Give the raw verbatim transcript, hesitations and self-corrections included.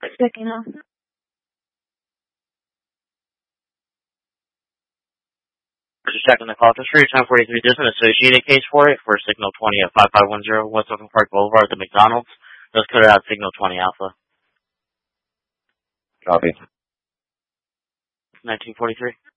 Checking off. Just checking the call history. ten forty-three. There's an associated case for it for Signal twenty at five five one zero West Oakland Park Boulevard at the McDonald's. Let's code it out Signal twenty Alpha. Copy. nineteen forty-three.